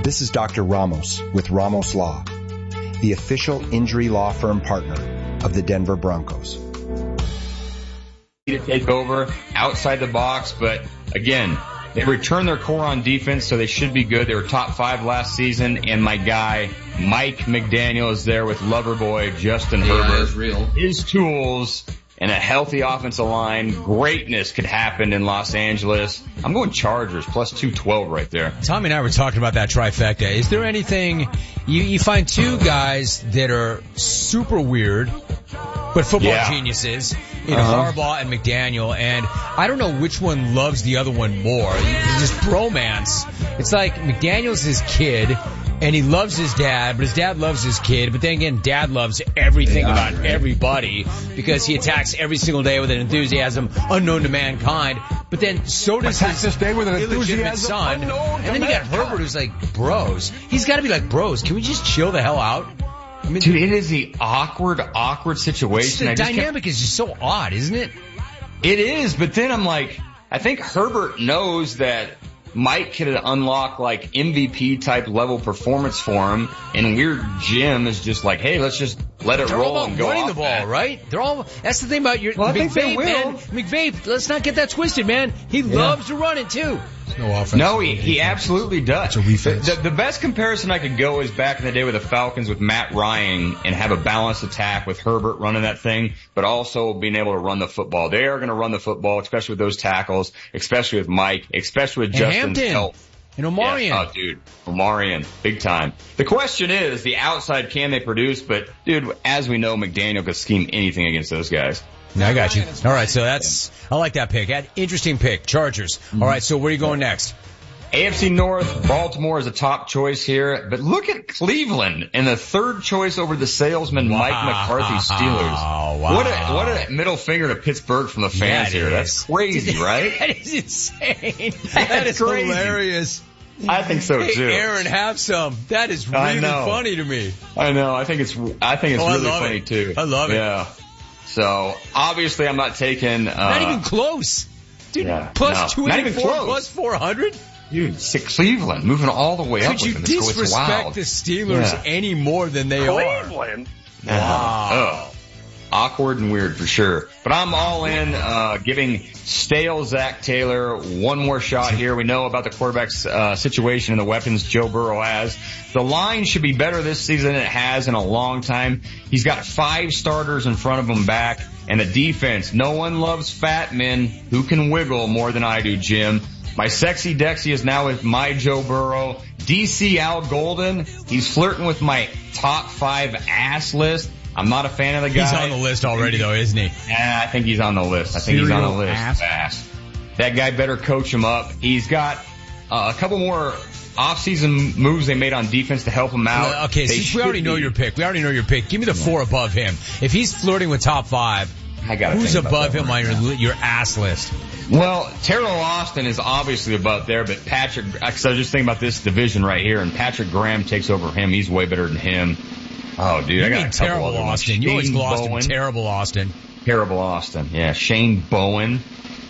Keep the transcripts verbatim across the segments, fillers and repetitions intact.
This is Doctor Ramos with Ramos Law, the official injury law firm partner of the Denver Broncos. To take over outside the box, but again, they return their core on defense, so they should be good. They were top five last season, and my guy, Mike McDaniel, is there with Loverboy, Justin yeah, Herbert. That's real. His tools and a healthy offensive line, greatness could happen in Los Angeles. I'm going Chargers, plus two twelve right there. Tommy and I were talking about that trifecta. Is there anything, you, you find two guys that are super weird, but football yeah. geniuses, in uh-huh. Harbaugh and McDaniel, and I don't know which one loves the other one more. It's just bromance. It's like McDaniel's his kid, and he loves his dad, but his dad loves his kid, but then again, dad loves everything yeah, about right. everybody because he attacks every single day with an enthusiasm unknown to mankind, but then so does attacks his this day with an illegitimate son, and then you got Herbert who's like, bros. He's gotta be like, bros, can we just chill the hell out? I mean, dude, it is the awkward, awkward situation. The I just dynamic is just so odd, isn't it? It is, but then I'm like, I think Herbert knows that Mike could unlock like M V P type level performance for him, and Weird Jim is just like, hey, let's just let it They're roll all about and go running off the ball, that. right? They're all. That's the thing about your well, McVay, man. McVay, let's not get that twisted, man. He yeah. loves to run it too. There's no offense. No, he, he absolutely does. It's a defense. The, the, the best comparison I could go is back in the day with the Falcons with Matt Ryan and have a balanced attack with Herbert running that thing, but also being able to run the football. They are going to run the football, especially with those tackles, especially with Mike, especially with and Justin's Hampton. health. And Omarion. Yes. Oh, dude. Omarion. Big time. The question is, the outside, can they produce? But, dude, as we know, McDaniel could scheme anything against those guys. No, I got you. All right, so that's, I like that pick. Interesting pick. Chargers. Mm-hmm. All right, so where are you going next? A F C North, Baltimore is a top choice here. But look at Cleveland and the third choice over the salesman wow. Mike McCarthy Steelers. Wow. What a, what a middle finger to Pittsburgh from the fans yeah, here. Is. That's crazy, right? That is insane. That, that is crazy. hilarious. I think so hey, too. Aaron, have some. That is really funny to me. I know. I think it's. I think it's oh, really funny it. too. I love it. Yeah. So obviously, I'm not taking. Uh, not even close, dude. Yeah, plus no, two eighty-four, plus four hundred. Dude, Cleveland moving all the way Could up. Could you with them. disrespect the Steelers yeah. any more than they Cleveland. are? Cleveland. Wow. Oh. Awkward and weird for sure. But I'm all in, uh, giving stale Zach Taylor one more shot here. We know about the quarterback's, uh, situation and the weapons Joe Burrow has. The line should be better this season than it has in a long time. He's got five starters in front of him back, and the defense. No one loves fat men who can wiggle more than I do, Jim. My sexy Dexy is now with my Joe Burrow. D C Al Golden, he's flirting with my top five ass list. I'm not a fan of the guy. He's on the list already, though, isn't he? Yeah, I think he's on the list. I think Serial he's on the list ass. fast. That guy better coach him up. He's got uh, a couple more off-season moves they made on defense to help him out. Uh, okay, they since we already know be. your pick, we already know your pick. Give me the four above him. If he's flirting with top five, I gotta who's think above about him on your your ass list? Well, Terrell Austin is obviously above there, but Patrick, because I was just thinking about this division right here, and Patrick Graham takes over him. He's way better than him. Oh, dude, you I got mean a couple terrible other Austin. ones. You always Shane lost Bowen. him. Terrible Austin. Terrible Austin. Yeah, Shane Bowen.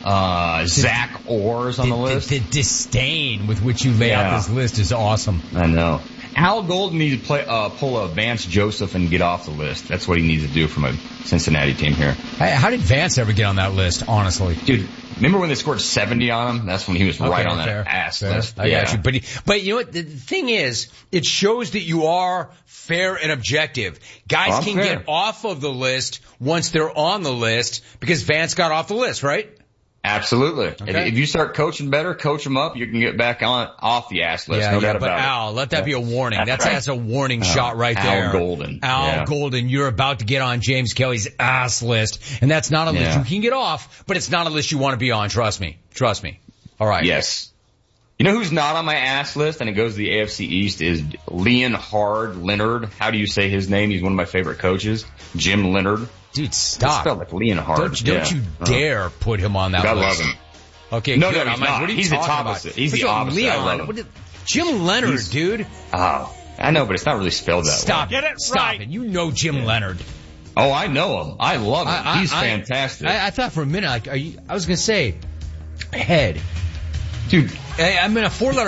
Uh, Zach Orr's on the, the list. The, the disdain with which you lay yeah. out this list is awesome. I know. Al Golden needs to play, uh, pull a Vance Joseph and get off the list. That's what he needs to do from a Cincinnati team here. Hey, how did Vance ever get on that list, honestly? Dude, remember when they scored seventy on him? That's when he was okay, right on fair, that ass fair. list. I yeah. got you. But, he, but you know what? The thing is, it shows that you are fair and objective. Guys I'm can fair. get off of the list once they're on the list because Vance got off the list, right? Absolutely. Okay. If you start coaching better, coach them up, you can get back on off the ass list. Yeah, no yeah, doubt but about Al, it. let that be a warning. That's That's, right. that's a warning Oh, shot right Al there. Golden. Al Yeah. Golden, you're about to get on James Kelly's ass list, and that's not a list Yeah. you can get off, but it's not a list you want to be on. Trust me. Trust me. All right. Yes. You know who's not on my ass list, and it goes to the A F C East, is Leonhard Leonard. How do you say his name? He's one of my favorite coaches. Jim Leonard. Dude, It's stop. spelled like Leonhard. Don't, don't yeah. you Uh-huh. dare put him on that I list. love him. Okay, No, good. no, I'm he's like, not. what are you He's the talking opposite. about? He's the What's wrong, opposite. I Leon, love him. what did- Jim Leonard, He's- dude. Oh, I know, but it's not really spelled that Stop way. it. Get it Stop right. it. You know Jim Leonard. Oh, I know him. I love him. I- I- He's I- fantastic. I, I thought for a minute, like, are you, I was going to say, head. Dude, I, I'm in a four-letter